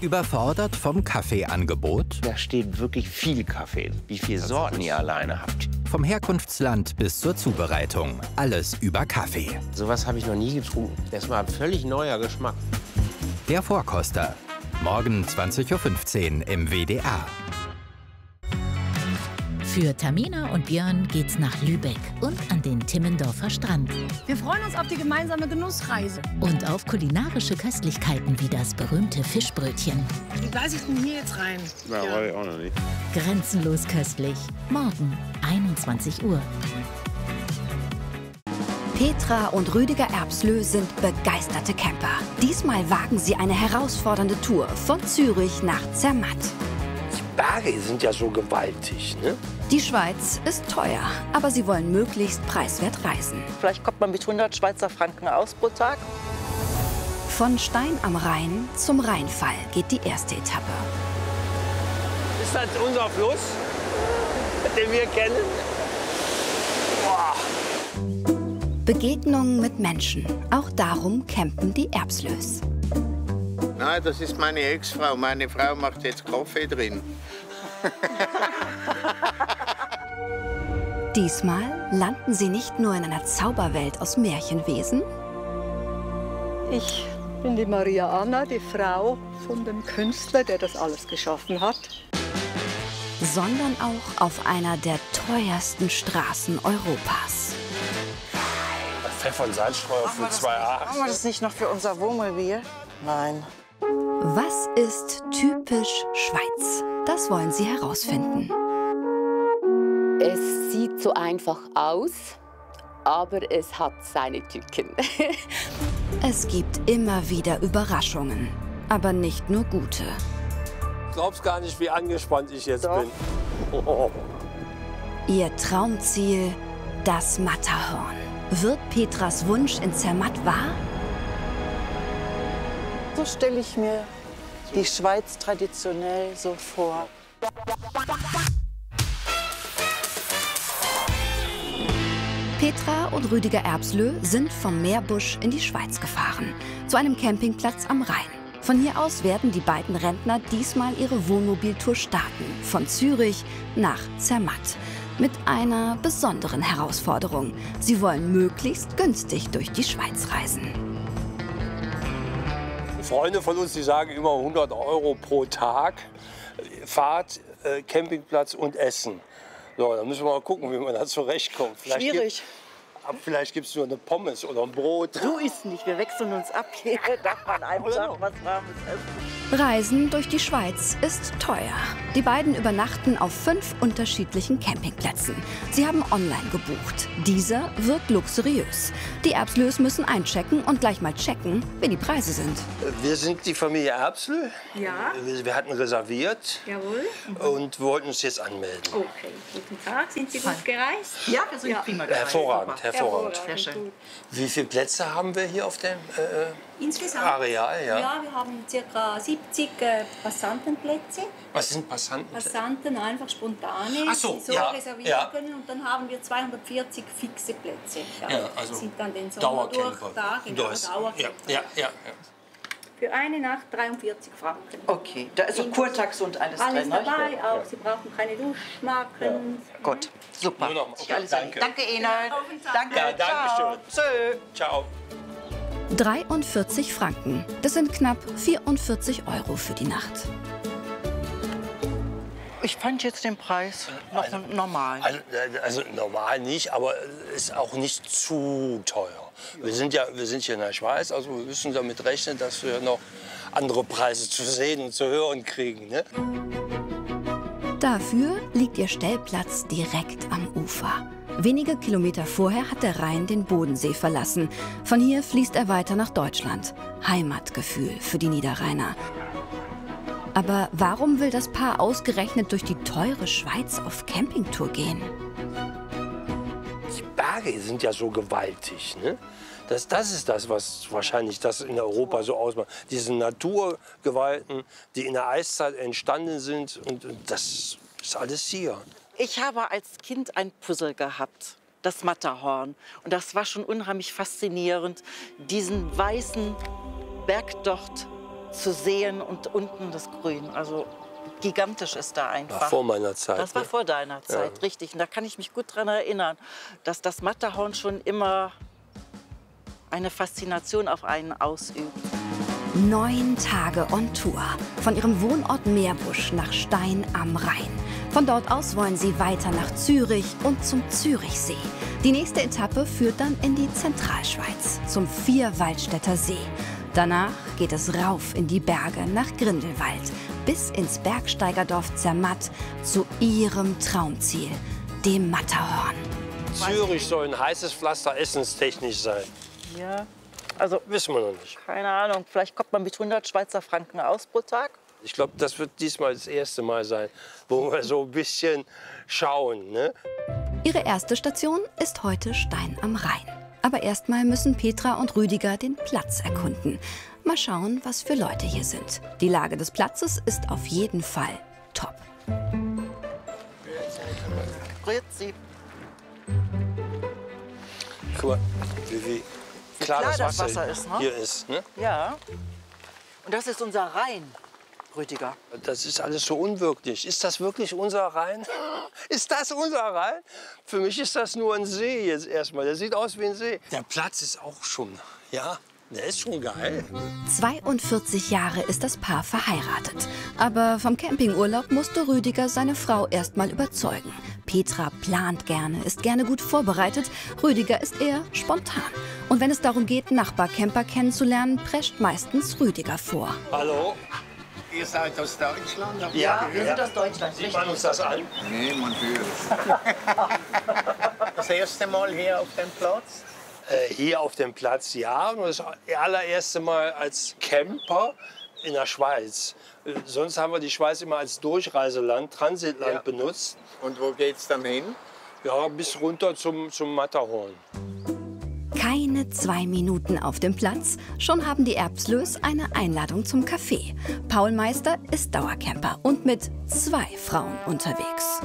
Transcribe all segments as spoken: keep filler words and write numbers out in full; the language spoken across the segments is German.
Überfordert vom Kaffeeangebot? Da steht wirklich viel Kaffee. Wie viele Sorten ihr alleine habt. Vom Herkunftsland bis zur Zubereitung. Alles über Kaffee. Sowas habe ich noch nie getrunken. Das war ein völlig neuer Geschmack. Der Vorkoster. Morgen zwanzig Uhr fünfzehn im W D R. Für Tamina und Björn geht's nach Lübeck und an den Timmendorfer Strand. Wir freuen uns auf die gemeinsame Genussreise. Und auf kulinarische Köstlichkeiten wie das berühmte Fischbrötchen. Wie lasse ich denn hier jetzt rein? Na, ja. Weiß ich auch noch nicht. Grenzenlos köstlich. Morgen, einundzwanzig Uhr. Petra und Rüdiger Erbslö sind begeisterte Camper. Diesmal wagen sie eine herausfordernde Tour von Zürich nach Zermatt. Die Berge sind ja so gewaltig, ne? Die Schweiz ist teuer, aber sie wollen möglichst preiswert reisen. Vielleicht kommt man mit hundert Schweizer Franken aus pro Tag. Von Stein am Rhein zum Rheinfall geht die erste Etappe. Ist das unser Fluss, den wir kennen? Boah. Begegnungen mit Menschen. Auch darum campen die Erbslös. Nein, das ist meine Ex-Frau. Meine Frau macht jetzt Kaffee drin. Diesmal landen sie nicht nur in einer Zauberwelt aus Märchenwesen. Ich bin die Maria Anna, die Frau von dem Künstler, der das alles geschaffen hat. Sondern auch auf einer der teuersten Straßen Europas. Pfeffer und Salzstreuer für zwei Euro achtzig. Machen wir das nicht noch für unser Wohnmobil? Nein. Was ist typisch Schweiz? Das wollen sie herausfinden. Es sieht so einfach aus, aber es hat seine Tücken. Es gibt immer wieder Überraschungen, aber nicht nur gute. Du glaubst gar nicht, wie angespannt ich jetzt Doch. bin. Oh. Ihr Traumziel, das Matterhorn. Wird Petras Wunsch in Zermatt wahr? So stelle ich mir die Schweiz traditionell so vor. Petra und Rüdiger Erbslö sind vom Meerbusch in die Schweiz gefahren, zu einem Campingplatz am Rhein. Von hier aus werden die beiden Rentner diesmal ihre Wohnmobiltour starten, von Zürich nach Zermatt. Mit einer besonderen Herausforderung. Sie wollen möglichst günstig durch die Schweiz reisen. Freunde von uns, die sagen immer hundert Euro pro Tag. Fahrt, äh, Campingplatz und Essen. So, dann müssen wir mal gucken, wie man da zurechtkommt. Vielleicht Schwierig. Gibt, vielleicht gibt es nur eine Pommes oder ein Brot. Du isst nicht, wir wechseln uns ab. Hier darf man einfach was Warmes essen. Reisen durch die Schweiz ist teuer. Die beiden übernachten auf fünf unterschiedlichen Campingplätzen. Sie haben online gebucht. Dieser wirkt luxuriös. Die Erbslös müssen einchecken und gleich mal checken, wie die Preise sind. Wir sind die Familie Erbslö. Ja. Wir, wir hatten reserviert. Jawohl. Und wollten uns jetzt anmelden. Okay, guten Tag. Sind Sie gut gereist? Ja, wir sind ja. prima gereist. Hervorragend, hervorragend. Sehr schön. Wie viele Plätze haben wir hier auf dem äh, Insgesamt? Areal? Ja. Ja, wir haben ca. siebzig äh, Passantenplätze. Was sind Passanten? Passanten, einfach spontane, Ach so, die so ja, reservieren ja. können. Und dann haben wir zweihundertvierzig fixe Plätze. Ja, Ja, also sind dann den Sommer durch, Dauercamper. da, genau, Das- Dauercamper. ja, ja, ja, ja. Für eine Nacht dreiundvierzig Franken. Okay, da ist so Kurtax und alles, Alles drin. ne? dabei, auch. Sie brauchen keine Duschmarken. Gut, super. Nur noch mal. Ich alles Danke. Danke Ihnen. Danke, Ja, danke ciao. schön. Tschö. Ciao. dreiundvierzig Franken. Das sind knapp vierundvierzig Euro für die Nacht. Ich fand jetzt den Preis noch Also- normal. Also, also normal nicht, aber ist auch nicht zu teuer. Wir sind ja wir sind hier in der Schweiz, also wir müssen damit rechnen, dass wir noch andere Preise zu sehen und zu hören kriegen. Ne? Dafür liegt ihr Stellplatz direkt am Ufer. Wenige Kilometer vorher hat der Rhein den Bodensee verlassen. Von hier fließt er weiter nach Deutschland. Heimatgefühl für die Niederrheiner. Aber warum will das Paar ausgerechnet durch die teure Schweiz auf Campingtour gehen? Die Berge sind ja so gewaltig. Ne? Das, das ist das, was wahrscheinlich das in Europa so ausmacht. Diese Naturgewalten, die in der Eiszeit entstanden sind. Und das ist alles hier. Ich habe als Kind ein Puzzle gehabt, das Matterhorn. Und das war schon unheimlich faszinierend, diesen weißen Bergdocht zu sehen und unten das Grün. Also gigantisch ist da einfach. War vor meiner Zeit. Das war ne? vor deiner Zeit, Ja. richtig. Und da kann ich mich gut daran erinnern, dass das Matterhorn schon immer eine Faszination auf einen ausübt. Neun Tage on Tour. Von ihrem Wohnort Meerbusch nach Stein am Rhein. Von dort aus wollen sie weiter nach Zürich und zum Zürichsee. Die nächste Etappe führt dann in die Zentralschweiz, zum Vierwaldstätter See. Danach geht es rauf in die Berge nach Grindelwald, bis ins Bergsteigerdorf Zermatt zu ihrem Traumziel, dem Matterhorn. Zürich soll ein heißes Pflaster essenstechnisch sein. Ja, also wissen wir noch nicht. Keine Ahnung, vielleicht kommt man mit hundert Schweizer Franken aus pro Tag. Ich glaube, das wird diesmal das erste Mal sein, wo wir so ein bisschen schauen. Ne? Ihre erste Station ist heute Stein am Rhein. Aber erstmal müssen Petra und Rüdiger den Platz erkunden. Mal schauen, was für Leute hier sind. Die Lage des Platzes ist auf jeden Fall top. Grüezi. Guck mal, wie, wie klar, klar das das Wasser, Wasser ist, ne? hier ist. Ne? Ja. Und das ist unser Rhein, Rüdiger. Das ist alles so unwirklich. Ist das wirklich unser Rhein? Ist das unser Rhein? Für mich ist das nur ein See jetzt erstmal. Der sieht aus wie ein See. Der Platz ist auch schon, ja, der ist schon geil. zweiundvierzig Jahre ist das Paar verheiratet. Aber vom Campingurlaub musste Rüdiger seine Frau erst mal überzeugen. Petra plant gerne, ist gerne gut vorbereitet. Rüdiger ist eher spontan. Und wenn es darum geht, Nachbarcamper kennenzulernen, prescht meistens Rüdiger vor. Hallo? Ihr seid aus Deutschland? Habt ihr Ja, gehört? wir sind aus Deutschland. Sieht man uns das an? Nee, man fühlt. Das erste Mal hier auf dem Platz? Äh, hier auf dem Platz, ja. Und das allererste Mal als Camper in der Schweiz. Äh, sonst haben wir die Schweiz immer als Durchreiseland, Transitland Ja. benutzt. Und wo geht's dann hin? Ja, bis runter zum, zum Matterhorn. Keine zwei Minuten auf dem Platz, schon haben die Erbslös eine Einladung zum Café. Paul Meister ist Dauercamper und mit zwei Frauen unterwegs.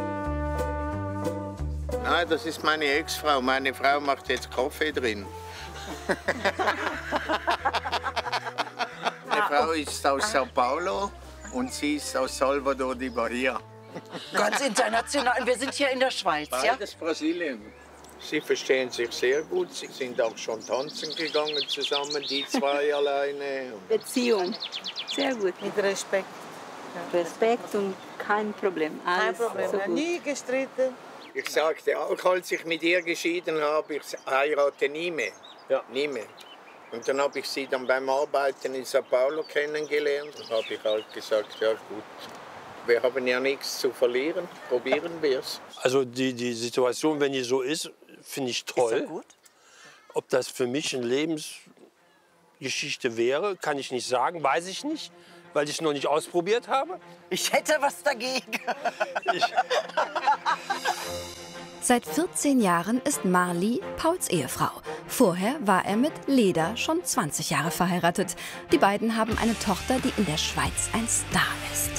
Nein, das ist meine Ex-Frau. Meine Frau macht jetzt Kaffee drin. Meine Frau ist aus Sao Paulo und sie ist aus Salvador de Bahia. Ganz international. Wir sind hier in der Schweiz, ja? Beides Brasilien. Sie verstehen sich sehr gut. Sie sind auch schon tanzen gegangen zusammen, die zwei alleine. Beziehung. Sehr gut. Mit Respekt. Respekt und kein Problem. Kein Alles Problem. so gut. Nie gestritten. Ich sagte auch, als ich mit ihr geschieden habe, ich heirate nie mehr. Ja. Nie mehr. Und dann habe ich sie dann beim Arbeiten in Sao Paulo kennengelernt. Und habe ich halt gesagt, ja gut, wir haben ja nichts zu verlieren, probieren wir es. Also die, die Situation, wenn die so ist, finde ich toll. Ist ja gut. Ob das für mich eine Lebensgeschichte wäre, kann ich nicht sagen, weiß ich nicht, weil ich es noch nicht ausprobiert habe. Ich hätte was dagegen. Ich, Seit vierzehn Jahren ist Marli Pauls Ehefrau. Vorher war er mit Leda schon zwanzig Jahre verheiratet. Die beiden haben eine Tochter, die in der Schweiz ein Star ist.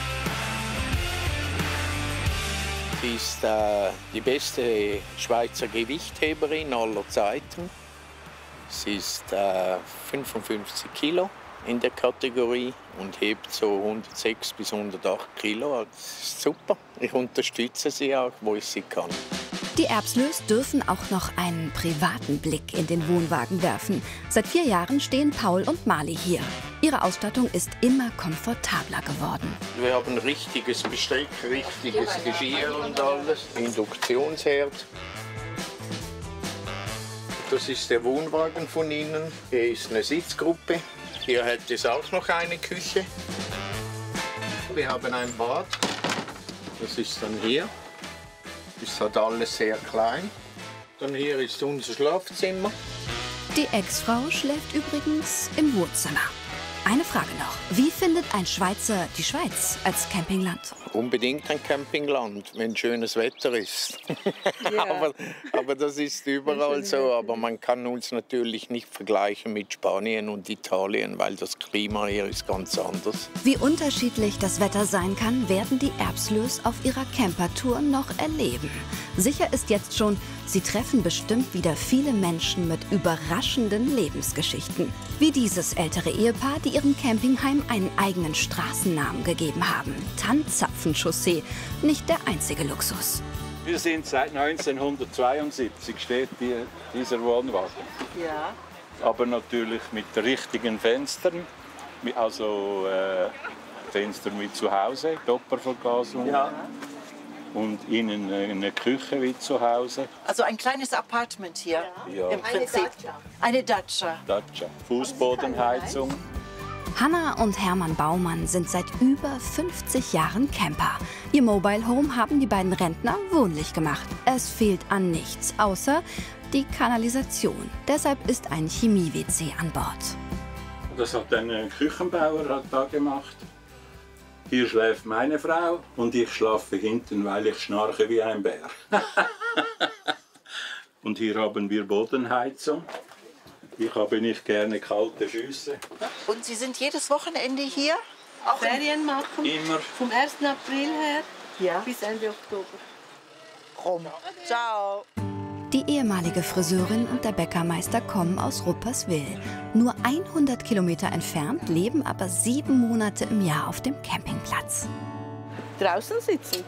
Sie ist äh, die beste Schweizer Gewichtheberin aller Zeiten. Sie ist äh, fünfundfünfzig Kilo in der Kategorie und hebt so hundertsechs bis hundertacht Kilo. Das ist super. Ich unterstütze sie auch, wo ich sie kann. Die Erbslös dürfen auch noch einen privaten Blick in den Wohnwagen werfen. Seit vier Jahren stehen Paul und Marli hier. Ihre Ausstattung ist immer komfortabler geworden. Wir haben richtiges Besteck, richtiges Geschirr und alles. Induktionsherd. Das ist der Wohnwagen von Ihnen. Hier ist eine Sitzgruppe. Hier hat es auch noch eine Küche. Wir haben ein Bad. Das ist dann hier. Das hat alles sehr klein. Dann hier ist unser Schlafzimmer. Die Ex-Frau schläft übrigens im Wohnzimmer. Eine Frage noch. Wie findet ein Schweizer die Schweiz als Campingland? Unbedingt ein Campingland, wenn schönes Wetter ist. Ja. aber, aber das ist überall so. Aber man kann uns natürlich nicht vergleichen mit Spanien und Italien, weil das Klima hier ist ganz anders. Wie unterschiedlich das Wetter sein kann, werden die Erbslös auf ihrer Campertour noch erleben. Sicher ist jetzt schon, sie treffen bestimmt wieder viele Menschen mit überraschenden Lebensgeschichten. Wie dieses ältere Ehepaar, die die ihrem Campingheim einen eigenen Straßennamen gegeben haben. Tannzapfenchaussee, nicht der einzige Luxus. Wir sind seit neunzehnhundertzweiundsiebzig steht die, dieser Wohnwagen. Ja. Aber natürlich mit richtigen Fenstern, also äh, Fenster wie zu Hause, Doppelverglasung. Ja. Und innen eine Küche wie zu Hause. Also ein kleines Apartment hier ja. im Prinzip. Eine Datscha. Datscha. Fußbodenheizung. Hanna und Hermann Baumann sind seit über fünfzig Jahren Camper. Ihr Mobile Home haben die beiden Rentner wohnlich gemacht. Es fehlt an nichts, außer die Kanalisation. Deshalb ist ein Chemie-W C an Bord. Das hat ein Küchenbauer hat da gemacht. Hier schläft meine Frau und ich schlafe hinten, weil ich schnarche wie ein Bär. Und hier haben wir Bodenheizung. Ich habe nicht gerne kalte Füße. Und Sie sind jedes Wochenende hier? Auch Ferien machen? Immer. Vom ersten April her ja. bis Ende Oktober. Rum. Ciao. Die ehemalige Friseurin und der Bäckermeister kommen aus Rupperswil. Nur hundert Kilometer entfernt, leben aber sieben Monate im Jahr auf dem Campingplatz. Draußen sitzen.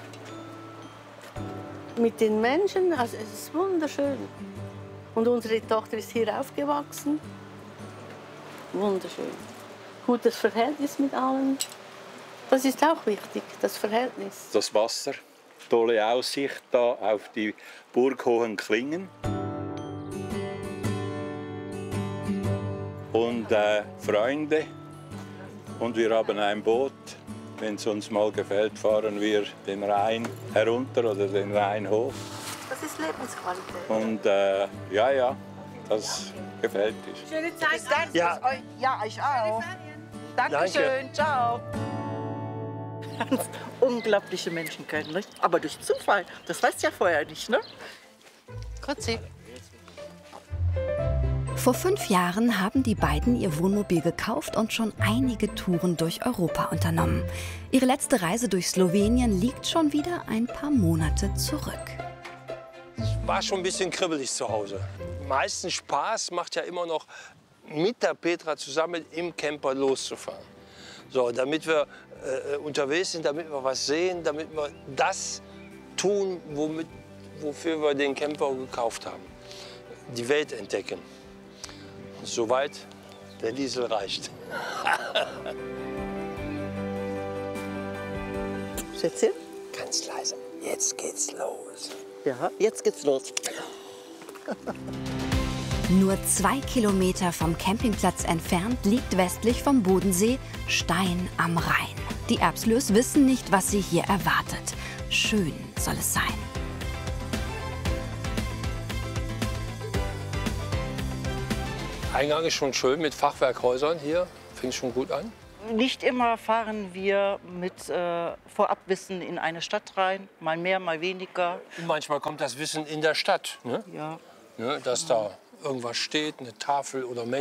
Mit den Menschen, also es ist wunderschön. Und unsere Tochter ist hier aufgewachsen. Wunderschön. Gutes Verhältnis mit allen. Das ist auch wichtig, das Verhältnis. Das Wasser. Tolle Aussicht da auf die burghohen Klingen. Und äh, Freunde. Und wir haben ein Boot. Wenn es uns mal gefällt, fahren wir den Rhein herunter oder den Rhein hoch. Das ist Lebensqualität. Und äh, ja, ja, das gefällt uns. Schöne Zeit. Bis dann. Ja. Euch, ja, euch auch. Dankeschön. Danke. Ciao. Ganz unglaubliche Menschen kennen, nicht? Aber durch Zufall. Das weißt du ja vorher nicht, ne? Grüezi. Vor fünf Jahren haben die beiden ihr Wohnmobil gekauft und schon einige Touren durch Europa unternommen. Ihre letzte Reise durch Slowenien liegt schon wieder ein paar Monate zurück. War schon ein bisschen kribbelig zu Hause. Meisten Spaß macht ja immer noch, mit der Petra zusammen im Camper loszufahren. So, damit wir äh, unterwegs sind, damit wir was sehen, damit wir das tun, womit, wofür wir den Camper gekauft haben. Die Welt entdecken. Und soweit der Diesel reicht. Schätzchen? Ganz leise. Jetzt geht's los. Ja, jetzt geht's los. Nur zwei Kilometer vom Campingplatz entfernt liegt westlich vom Bodensee Stein am Rhein. Die Erbslös wissen nicht, was sie hier erwartet. Schön soll es sein. Eingang ist schon schön mit Fachwerkhäusern hier. Fängt schon gut an. Nicht immer fahren wir mit äh, Vorabwissen in eine Stadt rein. Mal mehr, mal weniger. Und manchmal kommt das Wissen in der Stadt. Ne? Ja. Ne, dass da irgendwas steht, eine Tafel oder Menschen.